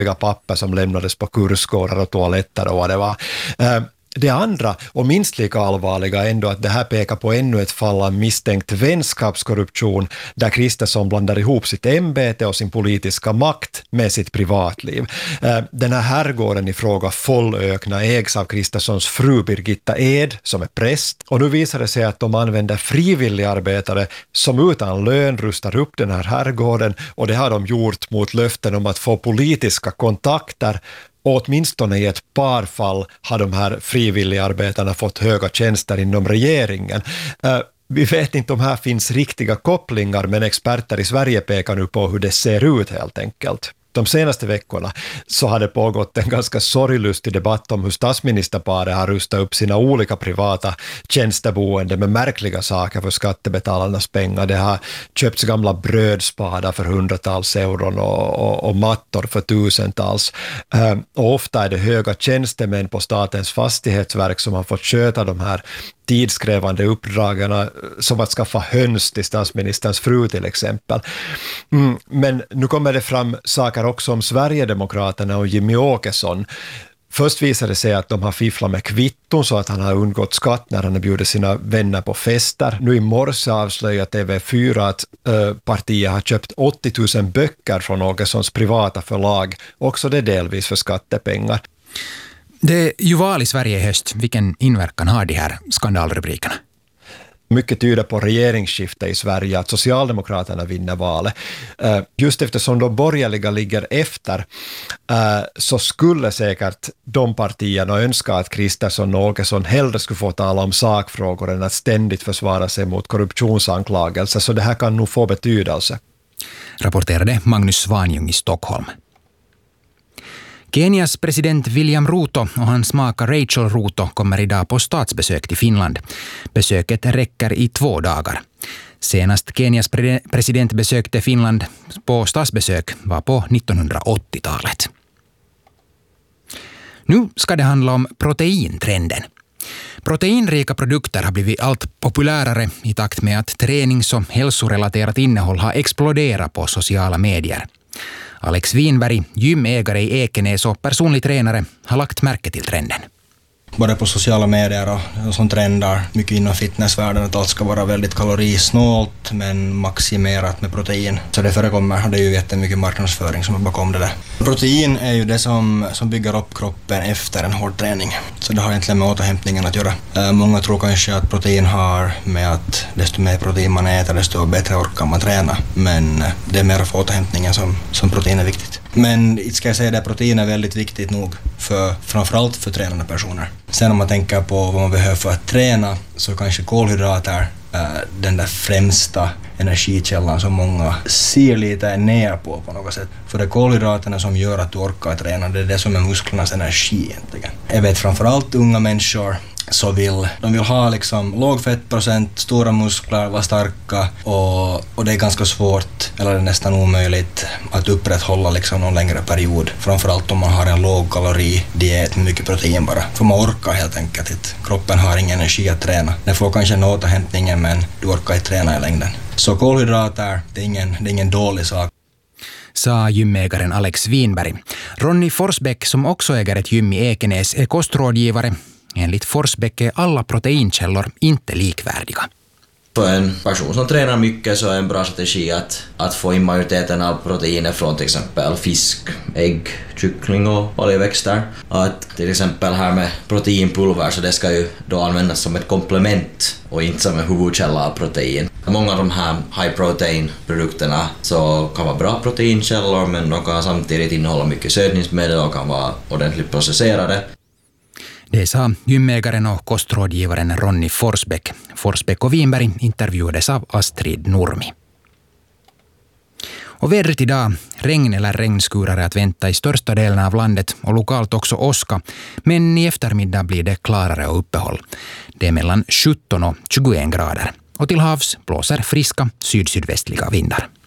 papper som lämnades på kursgårdar och toaletter och vad det var. Det andra, och minst lika allvarliga ändå, att det här pekar på ännu ett fall av misstänkt vänskapskorruption där Kristersson blandar ihop sitt ämbete och sin politiska makt med sitt privatliv. Den här herrgården i fråga Follökna ägs av Kristerssons fru Birgitta Ed som är präst, och nu visar det sig att de använder frivilligarbetare som utan lön rustar upp den här herrgården, och det har de gjort mot löften om att få politiska kontakter. Och åtminstone i ett par fall har de här frivilligarbetarna fått höga tjänster inom regeringen. Vi vet inte om här finns riktiga kopplingar, men experter i Sverige pekar nu på hur det ser ut helt enkelt. De senaste veckorna så har det pågått en ganska sorglustig debatt om hur statsministerparet har rustat upp sina olika privata tjänsteboende med märkliga saker för skattebetalarnas pengar. Det har köpts gamla brödspadar för hundratals euron och mattor för tusentals. Och ofta är det höga tjänstemän på Statens fastighetsverk som har fått sköta de här tidskrävande uppdragen, som att skaffa höns till statsministerns fru till exempel. Men nu kommer det fram saker också om Sverigedemokraterna och Jimmy Åkesson. Först visade det sig att de har fifflat med kvitton så att han har undgått skatt när han har bjudit sina vänner på fester. Nu i morse avslöjar TV4 att partiet har köpt 80 000 böcker från Åkessons privata förlag, också det delvis för skattepengar. Det är ju val i Sverige i höst. Vilken inverkan har de här skandalrubrikerna? Mycket tyder på regeringsskifte i Sverige, att Socialdemokraterna vinner valet. Just eftersom de borgerliga ligger efter så skulle säkert de partierna önska att Kristersson och Åkesson hellre skulle få tala om sakfrågor än att ständigt försvara sig mot korruptionsanklagelser, så det här kan nog få betydelse. Rapporterade Magnus Svanjung i Stockholm. Kenias president William Ruto och hans maka Rachel Ruto kommer idag på statsbesök till Finland. Besöket räcker i 2 dagar. Senast Kenias president besökte Finland på statsbesök var på 1980-talet. Nu ska det handla om proteintrenden. Proteinrika produkter har blivit allt populärare i takt med att tränings- och hälsorelaterat innehåll har exploderat på sociala medier. Alex Winberg, gymägare i Ekenäs och personlig tränare, har lagt märke till trenden. Både på sociala medier och som trendar mycket inom fitnessvärlden att allt ska vara väldigt kalorisnålt men maximerat med protein. Så det förekommer, det är ju jättemycket marknadsföring som är bakom det där. Protein är ju det som bygger upp kroppen efter en hård träning. Så det har egentligen med återhämtningen att göra. Många tror kanske att protein har med att desto mer protein man äter desto bättre orkar man träna. Men det är mer för återhämtningen som protein är viktigt. Men ska jag säga att protein är väldigt viktigt nog framförallt för tränande personer. Sen om man tänker på vad man behöver för att träna så kanske kolhydrater är den där främsta energikällan som många ser lite ner på något sätt. För det är kolhydraterna som gör att du orkar träna, det är det som är musklernas energi egentligen. Jag vet framförallt unga människor så de vill ha liksom låg fettprocent, stora muskler, vara starka och det är ganska svårt eller nästan omöjligt att upprätthålla liksom någon längre period. Framförallt om man har en låg kaloridiet med mycket protein bara. För man orkar helt enkelt inte. Kroppen har ingen energi att träna. Den får kanske en återhämtning men du orkar inte träna i längden. Så kolhydrater, det är ingen dålig sak. Sa gymägaren Alex Winberg. Ronny Forsbäck, som också äger ett gym i Ekenäs, är kostrådgivare. Enligt Forsbäck är alla proteinkällor inte likvärdiga. För en person som tränar mycket så är en bra strategi att få in majoriteten av proteiner från till exempel fisk, ägg, kyckling och oljeväxter. Att till exempel här med proteinpulver så det ska ju då användas som ett komplement och inte som en huvudkälla av protein. Många av de här high protein produkterna så kan vara bra proteinkällor men de kan samtidigt innehålla mycket sötningsmedel och kan vara ordentligt processerade. Det sa gymägaren och kostrådgivaren Ronny Forsbäck. Forsbäck och Winberg intervjuades av Astrid Nurmi. Och vädret idag, regn eller regnskurar är att vänta i största delen av landet och lokalt också åska. Men i eftermiddag blir det klarare och uppehåll. Det är mellan 17 och 21 grader. Och till havs blåser friska syd-sydvästliga vindar.